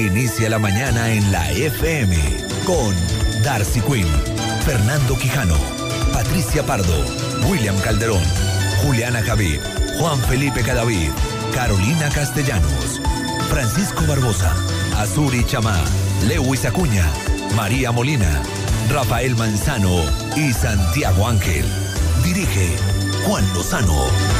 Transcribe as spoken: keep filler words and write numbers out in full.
Inicia la mañana en la F M con Darcy Quinn, Fernando Quijano, Patricia Pardo, William Calderón, Juliana Javid, Juan Felipe Cadavid, Carolina Castellanos, Francisco Barbosa, Azuri Chamá, Lewis Acuña, María Molina, Rafael Manzano y Santiago Ángel. Dirige Juan Lozano.